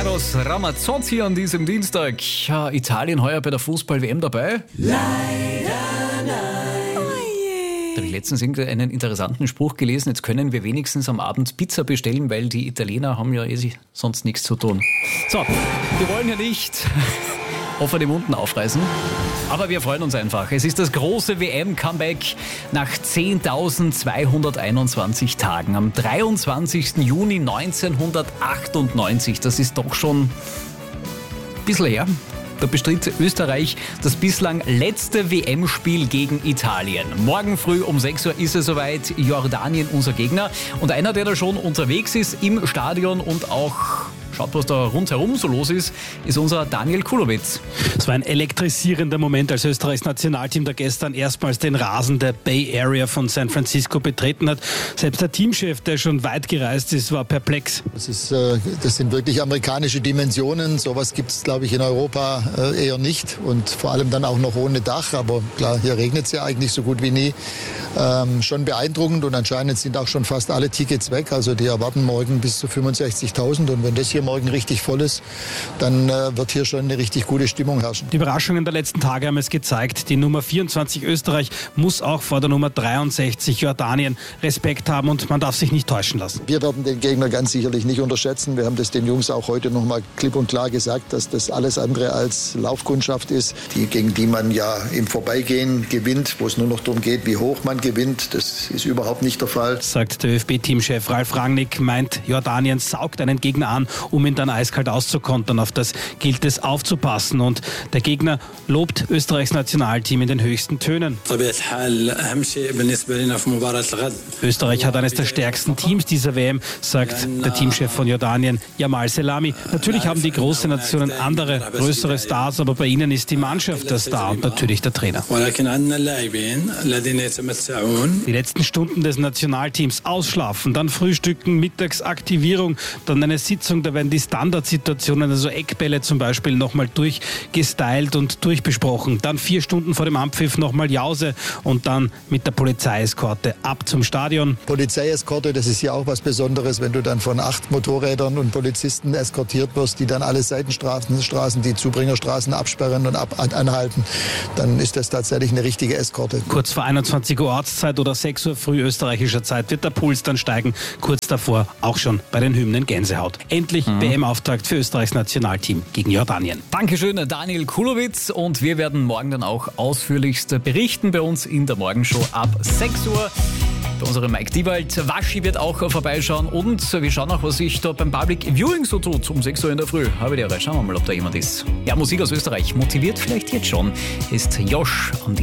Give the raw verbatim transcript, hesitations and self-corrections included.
Eros Ramazzotti an diesem Dienstag. Ja, Italien heuer bei der Fußball-W M dabei? Leider nein. Da habe ich letztens einen interessanten Spruch gelesen, jetzt können wir wenigstens am Abend Pizza bestellen, weil die Italiener haben ja eh sonst nichts zu tun. So, wir wollen ja nicht offene Wunden aufreißen, aber wir freuen uns einfach. Es ist das große W M-Comeback nach zehntausendzweihunderteinundzwanzig Tagen am dreiundzwanzigsten Juni neunzehnhundertachtundneunzig. Das ist doch schon ein bisschen her. Da bestritt Österreich das bislang letzte W M-Spiel gegen Italien. Morgen früh um sechs Uhr ist es soweit. Jordanien unser Gegner. Und einer, der da schon unterwegs ist im Stadion und auch schaut, was da rundherum so los ist, ist unser Daniel Kulowitz. Es war ein elektrisierender Moment, als Österreichs Nationalteam da gestern erstmals den Rasen der Bay Area von San Francisco betreten hat. Selbst der Teamchef, der schon weit gereist ist, war perplex. Das, ist, das sind wirklich amerikanische Dimensionen. Sowas gibt es, glaube ich, in Europa eher nicht. Und vor allem dann auch noch ohne Dach. Aber klar, hier regnet es ja eigentlich so gut wie nie. Ähm, schon beeindruckend. Und anscheinend sind auch schon fast alle Tickets weg. Also die erwarten morgen bis zu fünfundsechzigtausend. Und wenn das hier morgen richtig voll ist, dann äh, wird hier schon eine richtig gute Stimmung herrschen. Die Überraschungen der letzten Tage haben es gezeigt. Die Nummer vierundzwanzig Österreich muss auch vor der Nummer dreiundsechzig Jordanien Respekt haben und man darf sich nicht täuschen lassen. Wir werden den Gegner ganz sicherlich nicht unterschätzen. Wir haben das den Jungs auch heute noch mal klipp und klar gesagt, dass das alles andere als Laufkundschaft ist, die, gegen die man ja im Vorbeigehen gewinnt, wo es nur noch darum geht, wie hoch man gewinnt. Das ist überhaupt nicht der Fall. Sagt der ÖFB-Teamchef Ralf Rangnick, meint, Jordanien saugt einen Gegner an, um ihn dann eiskalt auszukontern. Auf das gilt es aufzupassen. Und der Gegner lobt Österreichs Nationalteam in den höchsten Tönen. Österreich hat eines der stärksten Teams dieser W M, sagt der Teamchef von Jordanien, Jamal Selami. Natürlich haben die großen Nationen andere, größere Stars, aber bei ihnen ist die Mannschaft der Star und natürlich der Trainer. Die letzten Stunden des Nationalteams ausschlafen, dann frühstücken, Mittagsaktivierung, dann eine Sitzung, da werden die Standardsituationen, also Eckbälle zum Beispiel, nochmal durchgestylt und durchbesprochen. Dann vier Stunden vor dem Anpfiff nochmal Jause und dann mit der Polizeieskorte ab zum Stadion. Polizeieskorte, das ist ja auch was Besonderes, wenn du dann von acht Motorrädern und Polizisten eskortiert wirst, die dann alle Seitenstraßen, Straßen, die Zubringerstraßen absperren und ab, anhalten, dann ist das tatsächlich eine richtige Eskorte. Kurz vor einundzwanzig Uhr Ortszeit oder sechs Uhr früh österreichischer Zeit wird der Puls dann steigen. Kurz davor auch schon bei den Hymnen Gänsehaut. Endlich mhm. W M-Auftakt für Österreichs Nationalteam gegen Jordanien. Dankeschön, Daniel Kulowitz. Und wir werden morgen dann auch ausführlichst berichten bei uns in der Morgenshow ab sechs Uhr. Bei unserem Mike Diewald. Waschi wird auch vorbeischauen und wir schauen auch, was sich da beim Public Viewing so tut. Um sechs Uhr in der Früh. Habe die Ehre. Schauen wir mal, ob da jemand ist. Ja, Musik aus Österreich motiviert vielleicht jetzt schon. Ist Josh am